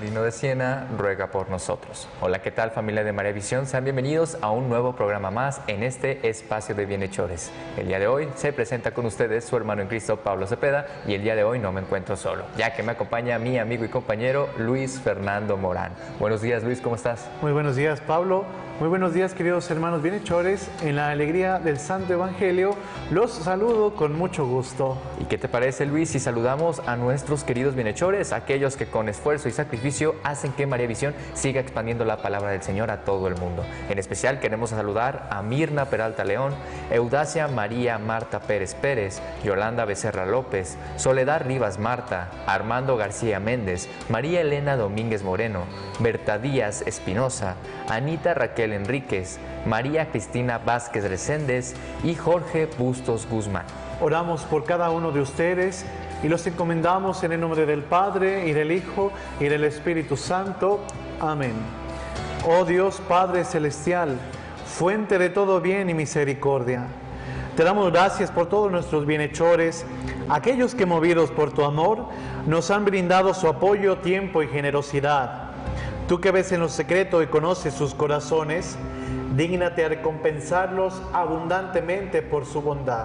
Bernardino de Siena ruega por nosotros. Hola, ¿qué tal, familia de María Visión? Sean bienvenidos a un nuevo programa más en este espacio de bienhechores. El día de hoy se presenta con ustedes su hermano en Cristo, Pablo Cepeda, y el día de hoy no me encuentro solo, ya que me acompaña mi amigo y compañero Luis Fernando Morán. Buenos días, Luis, ¿cómo estás? Muy buenos días, Pablo. Muy buenos días, queridos hermanos bienhechores. En la alegría del Santo Evangelio, los saludo con mucho gusto. ¿Y qué te parece, Luis, si saludamos a nuestros queridos bienhechores, aquellos que con esfuerzo y sacrificio hacen que María Visión siga expandiendo la palabra del Señor a todo el mundo? En especial queremos saludar a Mirna Peralta León, Eudacia María Marta Pérez Pérez, Yolanda Becerra López, Soledad Rivas Marta, Armando García Méndez, María Elena Domínguez Moreno, Berta Díaz Espinosa, Anita Raquel Enríquez, María Cristina Vázquez Reséndez y Jorge Bustos Guzmán. Oramos por cada uno de ustedes y los encomendamos en el nombre del Padre, y del Hijo, y del Espíritu Santo. Amén. Oh Dios Padre Celestial, fuente de todo bien y misericordia, te damos gracias por todos nuestros bienhechores, aquellos que movidos por tu amor nos han brindado su apoyo, tiempo y generosidad. Tú que ves en lo secreto y conoces sus corazones, dígnate a recompensarlos abundantemente por su bondad.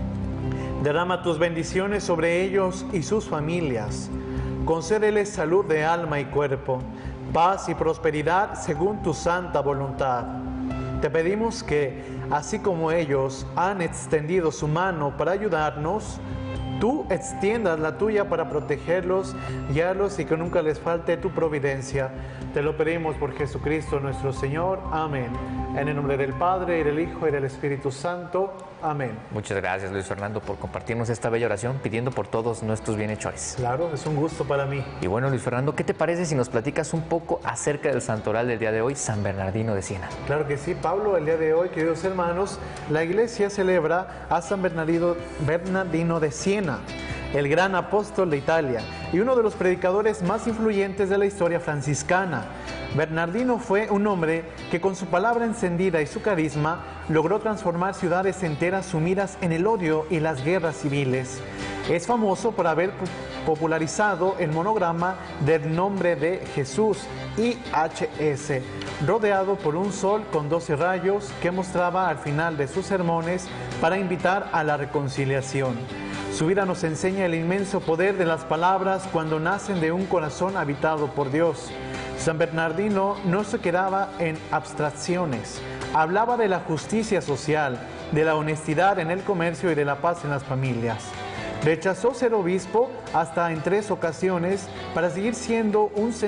Derrama tus bendiciones sobre ellos y sus familias. Concédeles salud de alma y cuerpo, paz y prosperidad según tu santa voluntad. Te pedimos que, así como ellos han extendido su mano para ayudarnos, tú extiendas la tuya para protegerlos, guiarlos y que nunca les falte tu providencia. Te lo pedimos por Jesucristo nuestro Señor. Amén. En el nombre del Padre, y del Hijo, y del Espíritu Santo. Amén. Muchas gracias, Luis Fernando, por compartirnos esta bella oración pidiendo por todos nuestros bienhechores. Claro, es un gusto para mí. Y bueno, Luis Fernando, ¿qué te parece si nos platicas un poco acerca del santoral del día de hoy, San Bernardino de Siena? Claro que sí, Pablo. El día de hoy, queridos hermanos, la Iglesia celebra a San Bernardino de Siena, el gran apóstol de Italia y uno de los predicadores más influyentes de la historia franciscana. Bernardino fue un hombre que con su palabra encendida y su carisma logró transformar ciudades enteras sumidas en el odio y las guerras civiles. Es famoso por haber popularizado el monograma del nombre de Jesús, IHS, rodeado por un sol con 12 rayos que mostraba al final de sus sermones para invitar a la reconciliación. Su vida nos enseña el inmenso poder de las palabras cuando nacen de un corazón habitado por Dios. San Bernardino no se quedaba en abstracciones, hablaba de la justicia social, de la honestidad en el comercio y de la paz en las familias. Rechazó ser obispo hasta en 3 ocasiones para seguir siendo un